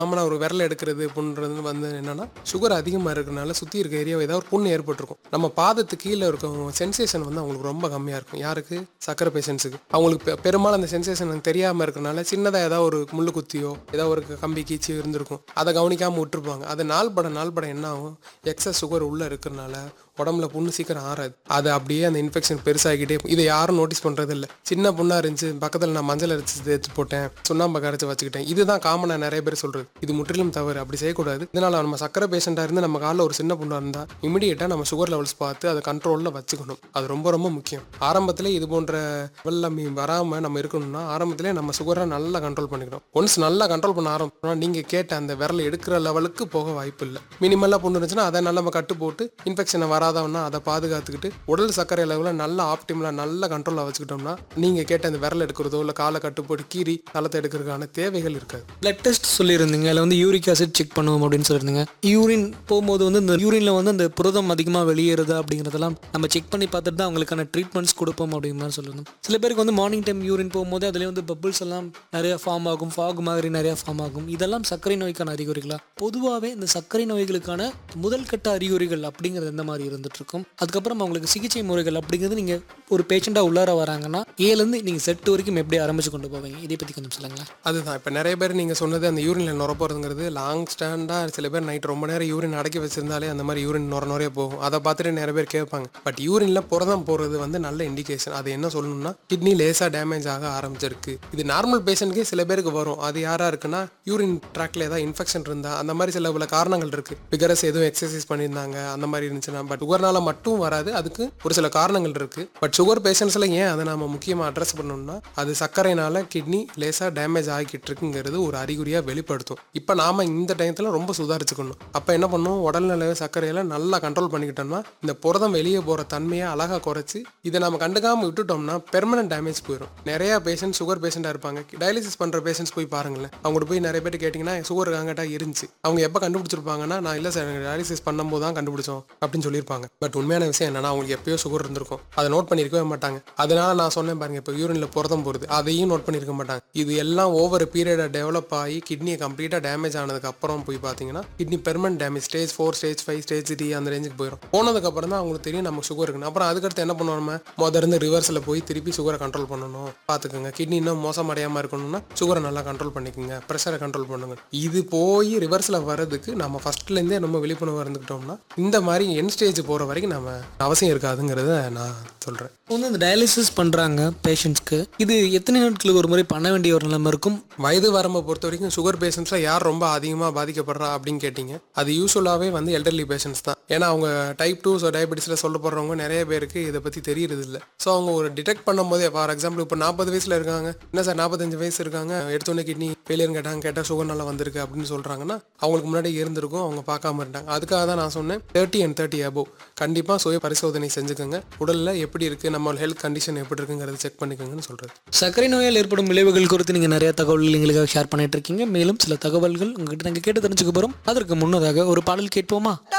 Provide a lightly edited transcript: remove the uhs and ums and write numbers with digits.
நார்மலா ஒரு விரல் எடுக்கிறது புண்றது வந்து என்னன்னா, சுகர் அதிகமா இருக்கறனால சுத்தி இருக்க ஏரியாவை ஏதாவது ஒரு புண் ஏற்பட்டிருக்கும். நம்ம பாதத்துக்கு கீழ இருக்கும் சென்சேஷன் வந்து அவங்களுக்கு ரொம்ப கம்மியா இருக்கும். யாருக்கு? சர்க்கரை பேஷண்ட்ஸுக்கு. அவங்களுக்கு பெரும்பாலும் அந்த சென்சேஷன் தெரியாம இருக்கறனால சின்னதா ஏதாவது ஒரு முள்ளு குத்தியோ, ஏதாவது ஒரு கம்பி கீச்சி இருந்திருக்கும். அத கவனிக்காம விட்டுருப்பாங்க. அது நாள் பட என்ன ஆகும்? எக்ஸஸ் சுகர் உள்ள இருக்கறனால உடம்புல புண்ணு சீக்கிரம் ஆறாது. அது அப்படியே அந்த இன்ஃபெக்ஷன் பெருசாகிட்டே இதை யாரும் நோட்டீஸ் பண்றது இல்ல. சின்ன புண்ணா இருந்துச்சு, பக்கத்துல நான் மஞ்சள் அரைச்சு தேய்ச்சு போட்டேன், சுண்ணாம்பு கரைச்சு வச்சுக்கிட்டேன். இதுதான் காமனா நிறைய பேர் சொல்றது. இது முற்றிலும் தவறு. அப்படி செய்யக்கூடாது. இதனால நம்ம சக்கரை பேஷண்டா இருந்து நம்ம காலில் ஒரு சின்ன புண்ணா இருந்தா இமிடியேட்டா நம்ம சுகர் லெவல்ஸ் பார்த்து அதை கண்ட்ரோல்ல வச்சுக்கணும். அது ரொம்ப ரொம்ப முக்கியம். ஆரம்பத்திலே இது போன்ற லெவல்ல வராம நம்ம இருக்கணும்னா ஆரம்பத்திலே நம்ம சுகரை நல்லா கண்ட்ரோல் பண்ணிக்கணும். ஒன்ஸ் நல்லா கண்ட்ரோல் பண்ண ஆரம்பிச்சோம்னா நீங்க கேட்ட அந்த விரல் எடுக்கிற லெவலுக்கு போக வாய்ப்பு இல்லை. மினிமலா புண்ணு இருந்துச்சுன்னா அதை நல்லா நம்ம கட்டு போட்டு இன்ஃபெக்ஷனை வராதவனா அதை பாதுகாத்துக்கிட்டு உடல் சர்க்கரை அளவில் நல்லா ஆப்டிமலா நல்ல கண்ட்ரோலா வச்சுக்கிட்டோம்னா நீங்க கேட்ட அந்த விரல் எடுக்கிறதோ இல்லை காலை கட்டு போட்டு கீறி தளத்தை எடுக்கிறதுக்கான தேவைகள் இருக்காது. பிளட் டெஸ்ட் சொல்லியிருந்தீங்க, அதில் வந்து யூரிக் ஆசிட் செக் பண்ணுவோம் அப்படின்னு சொல்லியிருந்தீங்க. யூரின் போகும்போது வந்து இந்த யூரின்ல வந்து அந்த புரதம் அதிகமாக வெளியேறுதா அப்படிங்கிறதெல்லாம் நம்ம செக் பண்ணி பார்த்துட்டு தான் அவங்களுக்கான ட்ரீட்மெண்ட்ஸ் கொடுப்போம் அப்படிங்கிற மாதிரி சொல்லணும். சில பேருக்கு வந்து மார்னிங் டைம் யூரின் போகும்போது அதுலேயே வந்து பபிள்ஸ் எல்லாம் நிறைய ஃபார்ம் ஆகும், ஃபாக் மாதிரி நிறைய ஃபார்ம் ஆகும். இதெல்லாம் சர்க்கரை நோய்க்கான அறிகுறிகளா? பொதுவாகவே இந்த சர்க்கரை நோய்களுக்கான முதல் கட்ட அறிகுறிகள் அப்படிங்கிறது எந்த மாதிரி இருந்துட்டு இருக்கும்? அதுக்கப்புறம் அவங்களுக்கு சிகிச்சை முறைகள் அப்படிங்கிறது நீங்கள் ஒரு பேஷண்ட்டாக உள்ளார வராங்கன்னா ஏலேருந்து நீங்கள் செட் வரைக்கும் எப்படி ஆரம்பிச்சு கொண்டு போவீங்க? இதை பற்றி கொஞ்சம் சொல்லுங்களேன். அதுதான் இப்போ நிறைய பேர் நீங்கள் சொன்னது அந்த யூரின்ல நுர போகிறதுங்கிறது லாங் ஸ்டாண்டாக சில பேர் நைட் ரொம்ப நேரம் யூரின் அடக்கி வச்சிருந்தாலே அந்த மாதிரி யூரின் நுரைய போகும். அதை பார்த்துட்டு நிறைய பேர் கேட்பாங்க. பட் யூரின்ல புரதம் போகிறது வந்து நல்ல இண்டிகேஷன். அது என்ன சொல்லணும்னா கிட்னி லேசாக டேமேஜ் ஆக ஆரம்பிச்சிருக்கு. இது நார்மல் பேஷண்ட்கே சில பேருக்கு வரும். அது யாரா இருக்குன்னா யூரின் ட்ராக்ல ஏதாவது இன்ஃபெக்ஷன் இருந்தால் அந்த மாதிரி சில பல காரணங்கள் இருக்கு. பிகரஸ் எதுவும் எக்ஸசைஸ் பண்ணியிருந்தாங்க அந்த மாதிரி இருந்துச்சுன்னா. பட் சுகர்னால மட்டும் வராது, அதுக்கு ஒரு சில காரணங்கள் இருக்கு. பட் சுகர் பேஷண்ட்ஸ்ல ஏன் அதை நம்ம முக்கியமாக அட்ரஸ் பண்ணணும்னா அது சர்க்கரைனால கிட்னி லேசாக டேமேஜ் ஆகிக்கிட்டு இருக்குங்கிறது ஒரு அறிகுறியாக வெளிப்படுத்தும். இப்போ நாம இந்த டைத்துல ரொம்ப சுதாரிச்சுக்கணும். அப்போ என்ன பண்ணுவோம், உடல்நிலை சர்க்கரையில நல்லா கண்ட்ரோல் பண்ணிக்கிட்டோம்னா இந்த புரதம் வெளியே போகிற தன்மையை அழகாக குறைச்சி இதை நம்ம கண்டுக்காமல் விட்டுட்டோம்னா பெர்மனன்ட் டேமேஜ் போயிடும். நிறைய பேஷண்ட் சுகர் பேஷண்டாக இருப்பாங்க. டயாலிசிஸ் பண்ணுற பேஷண்ட்ஸ் போய் பாருங்களேன். அவங்க போய் நிறைய பேர் கேட்டிங்கன்னா சுகர் இருக்காங்கட்டா இருந்துச்சு. அவங்க எப்போ கண்டுபிடிச்சிருப்பாங்கன்னா நான் இல்லை சார் எனக்கு டயாலிசிஸ் பண்ணும்போது தான் கண்டுபிடிச்சோம் அப்படின்னு சொல்லியிருப்பாங்க. பட் உண்மையான விஷயம் என்னன்னா அவங்களுக்கு எப்பயோ சுகர் இருந்திருக்கும். அதை நோட் பண்ணியிருக்கவே மாட்டாங்க. அதனால நான் சொன்னேன் பாருங்க, இப்போ யூரின்ல புரதம் போகுது அதையும் நோட் பண்ணியிருக்க மாட்டாங்க. இது எல்லாம் ஓவர் பீரியடை டெவலப் ஆகி கிட்னியை கம்ப்ளீட்டாக டேமேஜ் ஆனதுக்கு அப்புறம் போய் பார்த்தீங்கன்னா kidney permanent damage stage 4 stage 5 stage 3 அந்த ரேஞ்சுக்கு போயிடும். போனதுக்கு அப்புறம் தான் அவங்களுக்கு தெரியும் நமக்கு சுகர் இருக்குன்னு. அப்புறம் அதுக்கடுத்து என்ன பண்ணுவோம், நம்ம முதல்ல ரிவர்ஸில் போய் திருப்பி சுகரை கண்ட்ரோல் பண்ணணும். பார்த்துக்கோங்க, கிட்னி இன்னும் மோசம் அடையாமல் இருக்கணும்னா சுகரை நல்லா கண்ட்ரோல் பண்ணிக்கோங்க, ப்ரெஷரை கண்ட்ரோல் பண்ணுங்க. இது போய் ரிவர்ஸில் வர்றதுக்கு நம்ம ஃபர்ஸ்ட்லேருந்தே நம்ம விழிப்புணர்வு இருந்துக்கிட்டோம்னா இந்த மாதிரி என் ஸ்டேஜ் போகிற வரைக்கும் நம்ம அவசியம் இருக்காதுங்கிறத நான் சொல்கிறேன். வந்து இந்த டயாலிசிஸ் பண்ணுறாங்க பேஷண்ட்ஸ்க்கு, இது எத்தனை நாட்களுக்கு ஒரு முறை பண்ண வேண்டிய ஒரு நிலைமை இருக்கும்? வயது வரம்பை பொறுத்த வரைக்கும் சுகர் பேஷண்ட்ஸில் யார் ரொம்ப அதிகமாக பாதிக்கப்படுறா அப்படின்னு கேட்டிங்க, அது யூஸ்வலாகவே வந்து எல்டர்லி பேஷண்ட்ஸ் தான். ஏன்னா அவங்க டைப் 2 டயபெட்டிஸில் சொல்லப்படுறவங்க நிறைய பேருக்கு இதை பற்றி தெரியறது இல்லை. ஸோ அவங்க ஒரு டிடெக்ட் பண்ணும்போதே, ஃபார் எக்ஸாம்பிள் இப்போ 40 வயசில் இருக்காங்க, என்ன சார் 45 வயசு இருக்காங்க, எடுத்தோன்னே கிட்னி ஃபெயிலியர் கேட்டால் சுகர் நல்லா வந்திருக்கு அப்படின்னு சொல்கிறாங்கன்னா அவங்களுக்கு முன்னாடி இருந்திருக்கும், அவங்க பார்க்காம இருந்தாங்க. அதுக்காக தான் நான் சொன்னேன் 30 and 30 above கண்டிப்பாக சுய பரிசோதனை செஞ்சுக்கோங்க. உடலில் எப்படி இருக்குது, நம்ம ஹெல்த் கண்டிஷன் எப்படி இருக்குங்கிறத செக் பண்ணிக்கோங்கன்னு சொல்கிறது. சர்க்கரை நோயால் ஏற்படும் விளைவுகள் குறித்து நீங்கள் நிறைய தகவல்கள் எங்களுக்காக ஷேர் பண்ணிட்டு இருக்கீங்க. மேலும் சில தகவல்கள் உங்ககிட்ட நாங்கள் கேட்டு தெரிஞ்சுக்க போகிறோம். அதற்கு முன்னதாக ஒரு பாடல் கேட்போமா?